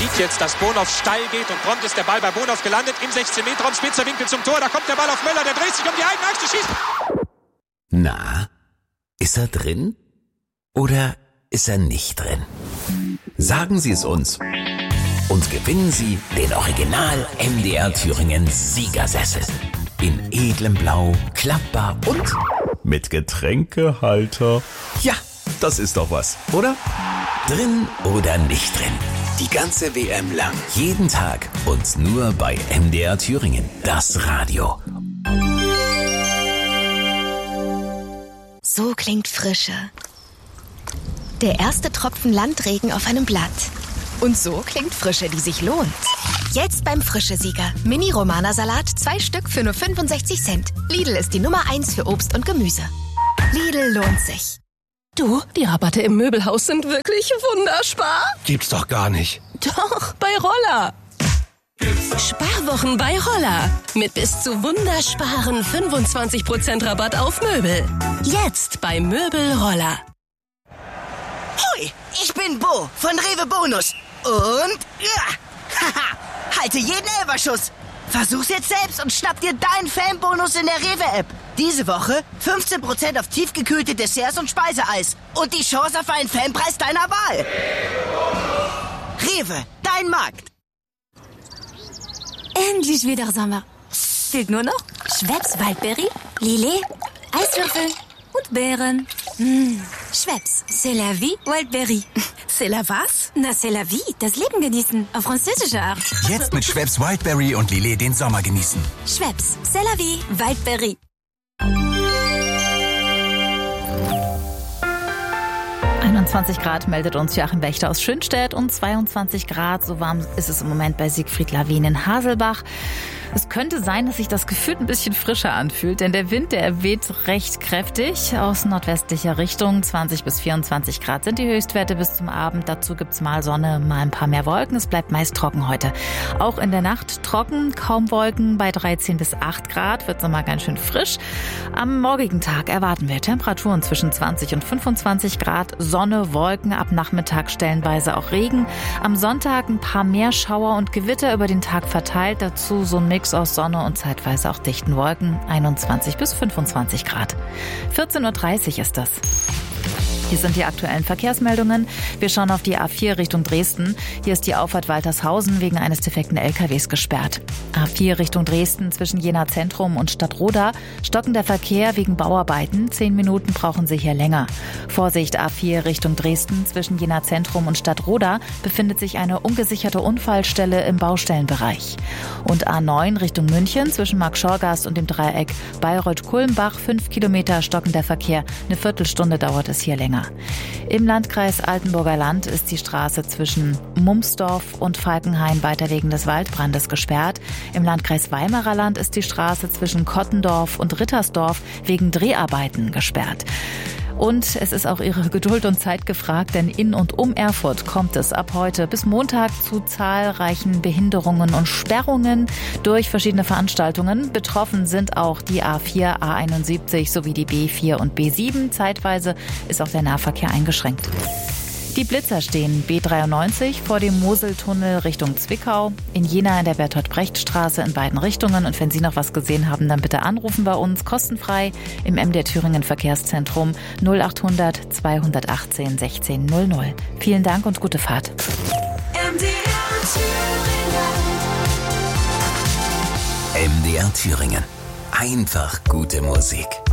sieht jetzt, dass Bonhoff steil geht und prompt ist der Ball bei Bonhoff gelandet. Im 16-Meter-Raum, spitzer Winkel zum Tor. Da kommt der Ball auf Möller, der dreht sich um die eigene Achse, schießt. Na, ist er drin? Oder ist er nicht drin? Sagen Sie es uns. Und gewinnen Sie den Original MDR Thüringen Siegersessel. In edlem Blau, klappbar und mit Getränkehalter. Ja, das ist doch was, oder? Drin oder nicht drin? Die ganze WM lang. Jeden Tag und nur bei MDR Thüringen. Das Radio. So klingt Frische. Der erste Tropfen Landregen auf einem Blatt. Und so klingt Frische, die sich lohnt. Jetzt beim Frische-Sieger. Mini-Romana-Salat, 2 Stück für nur 65 Cent. Lidl ist die Nummer 1 für Obst und Gemüse. Lidl lohnt sich. Du, die Rabatte im Möbelhaus sind wirklich wunderspar. Gibt's doch gar nicht. Doch, bei Roller. Sparwochen bei Roller. Mit bis zu wundersparen 25% Rabatt auf Möbel. Jetzt bei Möbel Roller. Hoi, ich bin Bo von Rewe Bonus. Und haha, halte jeden Elferschuss. Versuch's jetzt selbst und schnapp dir deinen Fanbonus in der Rewe-App. Diese Woche 15% auf tiefgekühlte Desserts und Speiseeis. Und die Chance auf einen Fanpreis deiner Wahl. Rewe, dein Markt. Endlich wieder Sommer. Fehlt nur noch Schweppes Waldbeere, Lillet, Eiswürfel und Beeren. Schweppes, c'est la vie, Wildberry. C'est la was? Na, c'est la vie, das Leben genießen, auf französische Art. Jetzt mit Schweppes Wildberry und Lillet den Sommer genießen. Schweppes, c'est la vie, Wildberry. 21 Grad meldet uns Joachim Wächter aus Schönstedt und 22 Grad, so warm ist es im Moment bei Siegfried Lawin in Haselbach. Es könnte sein, dass sich das gefühlt ein bisschen frischer anfühlt, denn der Wind, der weht recht kräftig aus nordwestlicher Richtung. 20 bis 24 Grad sind die Höchstwerte bis zum Abend. Dazu gibt's mal Sonne, mal ein paar mehr Wolken. Es bleibt meist trocken heute. Auch in der Nacht trocken, kaum Wolken. Bei 13 bis 8 Grad wird's nochmal ganz schön frisch. Am morgigen Tag erwarten wir Temperaturen zwischen 20 und 25 Grad. Sonne, Wolken, ab Nachmittag stellenweise auch Regen. Am Sonntag ein paar mehr Schauer und Gewitter über den Tag verteilt. Dazu so ein Mix aus Sonne und zeitweise auch dichten Wolken, 21 bis 25 Grad. 14.30 Uhr ist das. Hier sind die aktuellen Verkehrsmeldungen. Wir schauen auf die A4 Richtung Dresden. Hier ist die Auffahrt Waltershausen wegen eines defekten LKWs gesperrt. A4 Richtung Dresden zwischen Jena Zentrum und Stadtroda. Stockender Verkehr wegen Bauarbeiten. 10 Minuten brauchen Sie hier länger. Vorsicht, A4 Richtung Dresden zwischen Jena Zentrum und Stadtroda befindet sich eine ungesicherte Unfallstelle im Baustellenbereich. Und A9 Richtung München zwischen Marktschorgast und dem Dreieck Bayreuth-Kulmbach 5 Kilometer stockender Verkehr. Eine Viertelstunde dauert es hier länger. Im Landkreis Altenburger Land ist die Straße zwischen Mumsdorf und Falkenhain weiter wegen des Waldbrandes gesperrt. Im Landkreis Weimarer Land ist die Straße zwischen Kottendorf und Rittersdorf wegen Dreharbeiten gesperrt. Und es ist auch Ihre Geduld und Zeit gefragt, denn in und um Erfurt kommt es ab heute bis Montag zu zahlreichen Behinderungen und Sperrungen durch verschiedene Veranstaltungen. Betroffen sind auch die A4, A71 sowie die B4 und B7. Zeitweise ist auch der Nahverkehr eingeschränkt. Die Blitzer stehen B93 vor dem Moseltunnel Richtung Zwickau, in Jena in der Bertolt-Brecht-Straße in beiden Richtungen. Und wenn Sie noch was gesehen haben, dann bitte anrufen bei uns, kostenfrei im MDR Thüringen Verkehrszentrum 0800 218 1600. Vielen Dank und gute Fahrt. MDR Thüringen. Einfach gute Musik.